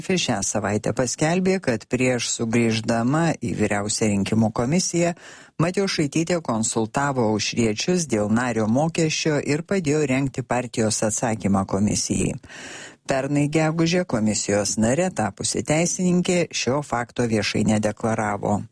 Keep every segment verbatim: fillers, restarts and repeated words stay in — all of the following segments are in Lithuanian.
Šią savaitę paskelbė, kad prieš sugrįždama į vyriausią rinkimų komisiją Matjošaitytė konsultavo aušriečius dėl nario mokesčio ir padėjo rengti partijos atsakymą komisijai. Pernai gegužę komisijos narė tapusi teisininkė šio fakto viešai nedeklaravo.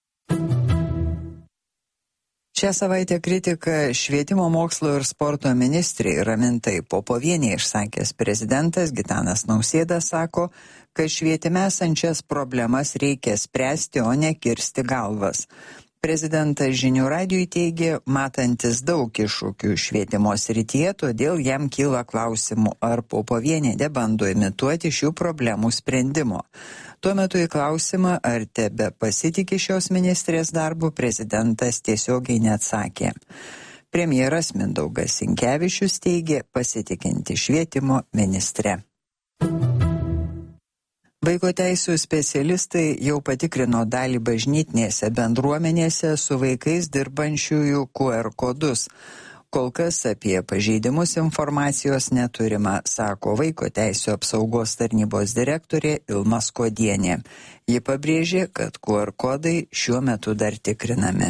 Šią savaitę kritiką švietimo mokslo ir sporto ministrei Ramintai Popovienei išsakęs prezidentas Gitanas Nausėda sako, kad švietime esančias problemas reikia spręsti, o ne kirsti galvas. Prezidentas Žinių radijui teigė, matantis daug iššūkių švietimo srityje, todėl jam kyla klausimų, ar Popovienė nebando imituoti šių problemų sprendimo. Tuo metu į klausimą, ar tebe pasitiki šios ministrės darbu, prezidentas tiesiogiai neatsakė. Premjeras Mindaugas Sinkevičius teigė pasitikinti švietimo ministrę. Vaiko teisių specialistai jau patikrino dalį bažnytinėse bendruomenėse su vaikais dirbančiųjų Q R kodus. Kol kas apie pažeidimus informacijos neturima, sako Vaiko teisių apsaugos tarnybos direktorė Ilma Skuodienė. Ji pabrėžė, kad Q R kodai šiuo metu dar tikrinami.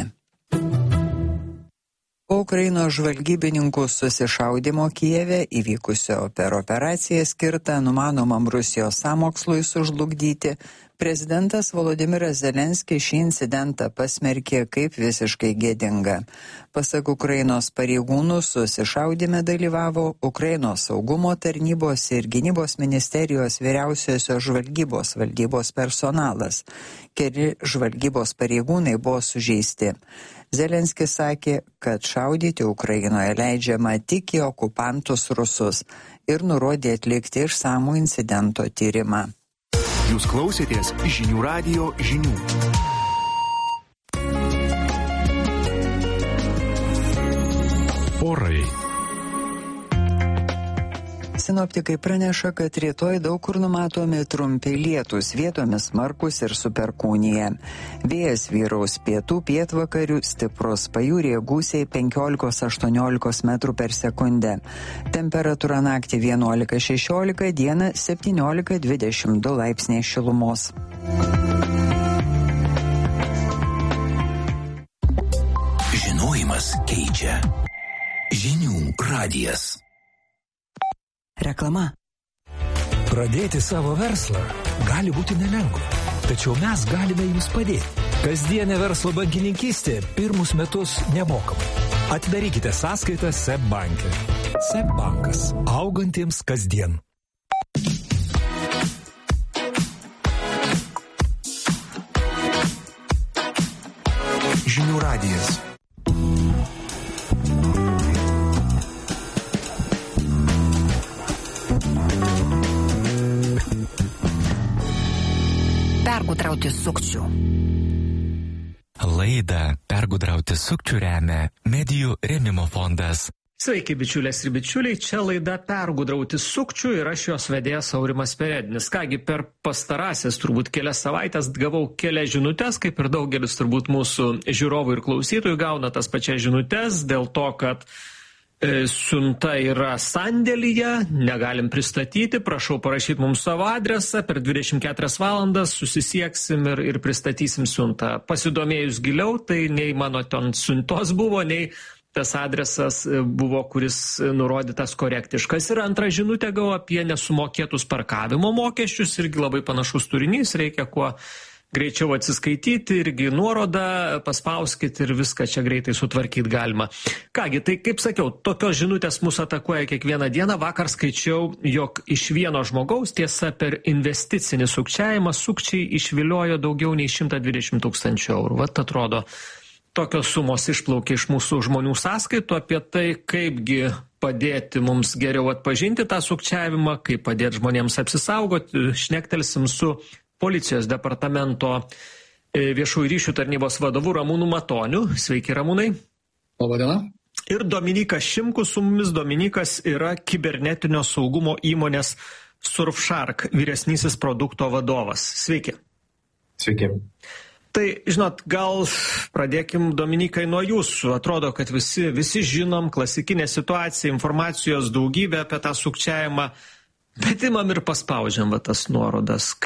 Po Ukrainos žvalgybininkų susišaudymo Kijeve įvykusio per operaciją skirtą numanomam Rusijos sąmokslui sužlugdyti, prezidentas Volodimiras Zelenskis šį incidentą pasmerkė kaip visiškai gėdingą. Pasak Ukrainos pareigūnų, susišaudyme dalyvavo Ukrainos saugumo tarnybos ir gynybos ministerijos vyriausiosios žvalgybos valdybos personalas. Keli žvalgybos pareigūnai buvo sužeisti. Zelenskis sakė, kad šaudyti Ukrainoje leidžiama tik į okupantus rusus ir nurodė atlikti išsamų incidento tyrimą. Jūs klausėtės Žinių radijo žinių. Orai. Sinoptikai praneša, kad rytoj daug kur numatomi trumpi lietūs, vietomis smarkus ir su perkūnija. Vėjas vyraus pietų pietvakarių, stiprus, pajūryje gūsiai penkiolika aštuoniolika metrų per sekundę. Temperatūra naktį vienuolika šešiolika, dieną septyniolika dvidešimt du laipsniai šilumos. Žinojimas keičia. Žinių radijas. Reklama. Pradėti savo verslą gali būti nelengva, tačiau mes galime jums padėti. Kasdienė verslo bankininkystė pirmus metus nemokamai. Atidarykite sąskaitą S E B banke. S E B bankas. Augantiems kasdien. Žinių radijas. Pergudrauti sukčių. Laidą Pergudrauti sukčių remia Medijų rėmimo fondas. Sveiki, bičiulės ir bičiuliai, čia laida Pergudrauti sukčių ir aš jos vedėjas Aurimas Perednis. Kągi, per pastarąsias turbūt kelias savaitės gavau kelias žinutes, kaip ir daugelis turbūt mūsų žiūrovų ir klausytojų gauna tas pačias žinutes dėl to, kad siunta yra sandėlyje, negalim pristatyti, prašau parašyti mums savo adresą, per dvidešimt keturias valandas susisieksim ir, ir pristatysim siuntą. Pasidomėjus giliau, tai nei mano ten siuntos buvo, nei tas adresas buvo, kuris nurodytas korektiškas. Ir antrą žinutę gavau apie nesumokėtus parkavimo mokesčius, irgi labai panašus turinys, reikia kuo greičiau atsiskaityti, irgi nuorodą paspauskit ir viską čia greitai sutvarkyti galima. Kągi, tai kaip sakiau, tokios žinutės mus atakuoja kiekvieną dieną. Vakar skaičiau, jog iš vieno žmogaus, tiesa, per investicinį sukčiavimą sukčiai išviliojo daugiau nei šimtą dvidešimt tūkstančių eurų. Vat atrodo, tokios sumos išplaukia iš mūsų žmonių sąskaitų. Apie tai, kaipgi padėti mums geriau atpažinti tą sukčiavimą, kaip padėti žmonėms apsisaugoti, šnektelsim su Policijos departamento viešųjų ryšių tarnybos vadovu Ramūnu Matoniu. Sveiki, Ramūnai. Labadiena. Ir Dominykas Šimkus su mumis. Dominykas yra kibernetinio saugumo įmonės Surfshark vyresnysis produkto vadovas. Sveiki. Sveiki. Tai, žinot, gal pradėkim, Dominikai, nuo jūsų. Atrodo, kad visi, visi žinom klasikinę situaciją, informacijos daugybę apie tą sukčiavimą. Bet imam ir paspaudžiam va tas nuorodas.